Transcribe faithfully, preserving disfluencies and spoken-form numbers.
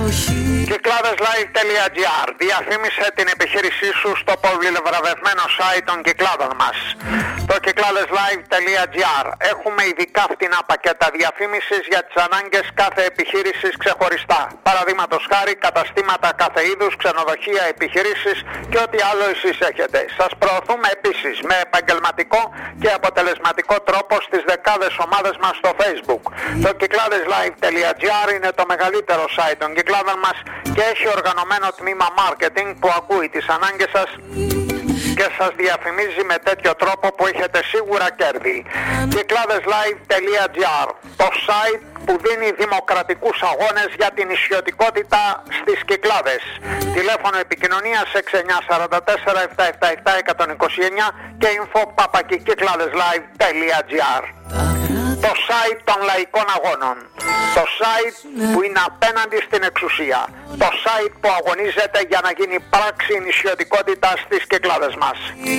Κυκλάδες.live.gr. Διαφήμισε την επιχείρησή σου στο πολυβραβευμένο site των κυκλάδων μας. Το Κυκλάδες.live.gr. Έχουμε ειδικά φτηνά πακέτα διαφήμισης για τις ανάγκες κάθε επιχείρησης ξεχωριστά. Παραδείγματος χάρη καταστήματα κάθε είδους, ξενοδοχεία, επιχειρήσεις και ό,τι άλλο εσείς έχετε. Σας προωθούμε επίσης με επαγγελματικό και αποτελεσματικό τρόπο στις δεκάδες ομάδες μας στο Facebook. Το Κυκλάδες.live.gr είναι το μεγαλύτερο site των κυκλάδων μας και έχει οργανωμένο τμήμα marketing που ακούει τις ανάγκες σας και σας διαφημίζει με τέτοιο τρόπο που έχετε σίγουρα κέρδη. Κυκλάδες.live.gr. Το site που δίνει δημοκρατικούς αγώνες για την ισιωτικότητα στις Κυκλάδες. Τηλέφωνο επικοινωνίας έξι εννιά τέσσερα τέσσερα επτά επτά επτά ένα δύο εννιά και info παπάκι κυκλάδες.live.gr. Το site των λαϊκών αγώνων. Το site που είναι απέναντι στην εξουσία. Το site που αγωνίζεται για να γίνει πράξη η νησιωτικότητα στις Κυκλάδες μας.